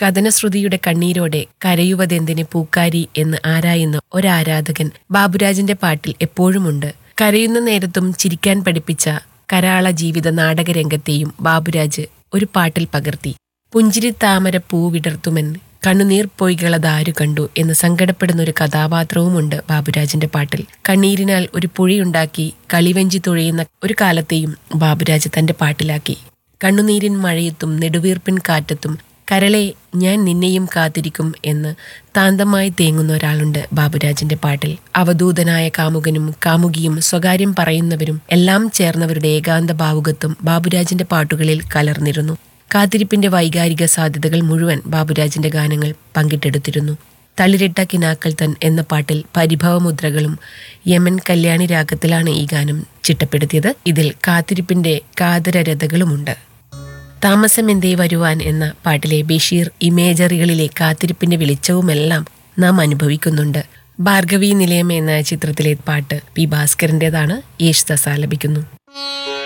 കഥനശ്രുതിയുടെ കണ്ണീരോടെ കരയുവതെന്തിന് പൂക്കാരി എന്ന് ആരായുന്ന ഒരാരാധകൻ ബാബുരാജിന്റെ പാട്ടിൽ എപ്പോഴുമുണ്ട്. കരയുന്ന നേരത്തും ചിരിക്കാൻ പഠിപ്പിച്ച കരാള ജീവിത നാടകരംഗത്തെയും ബാബുരാജ് ഒരു പാട്ടിൽ പകർത്തി. പുഞ്ചിരിത്താമര പൂവിടർത്തുമെൻ കണ്ണുനീർ പൊയ്കളതാരു കണ്ടു എന്ന് സങ്കടപ്പെടുന്നൊരു കഥാപാത്രവുമുണ്ട് ബാബുരാജിന്റെ പാട്ടിൽ. കണ്ണീരിനാൽ ഒരു പുഴയുണ്ടാക്കി കളിവഞ്ചി തുഴയുന്ന ഒരു കാലത്തെയും ബാബുരാജ് തന്റെ പാട്ടിലാക്കി. കണ്ണുനീരിൻ മഴയത്തും നെടുവീർപ്പിൻ കാറ്റത്തും കരളെ ഞാൻ നിന്നെയും കാത്തിരിക്കും എന്ന് താന്തമായി തേങ്ങുന്ന ഒരാളുണ്ട് ബാബുരാജിന്റെ പാട്ടിൽ. അവധൂതനായ കാമുകനും കാമുകിയും സ്വകാര്യം പറയുന്നവരും എല്ലാം ചേർന്നവരുടെ ഏകാന്ത ഭാവുകത്വം ബാബുരാജിന്റെ പാട്ടുകളിൽ കലർന്നിരുന്നു. കാത്തിരിപ്പിന്റെ വൈകാരിക സാധ്യതകൾ മുഴുവൻ ബാബുരാജിന്റെ ഗാനങ്ങൾ പങ്കിട്ടെടുത്തിരുന്നു. തളിരിട്ട കിനാക്കൾ തൻ എന്ന പാട്ടിൽ പരിഭവമുദ്രകളും യമൻ കല്യാണി രാഗത്തിലാണ് ഈ ഗാനം ചിട്ടപ്പെടുത്തിയത്. ഇതിൽ കാത്തിരിപ്പിന്റെ കാതരരഥകളുമുണ്ട്. താമസമെന്തേ വരുവാൻ എന്ന പാട്ടിലെ ബഷീർ ഇമേജറികളിലെ കാത്തിരിപ്പിന്റെ വെളിച്ചവുമെല്ലാം നാം അനുഭവിക്കുന്നുണ്ട്. ഭാർഗവി നിലയം എന്ന ചിത്രത്തിലെ പാട്ട് പി ഭാസ്കരന്റേതാണ്. യേശുദാസ് ആലപിക്കുന്നു.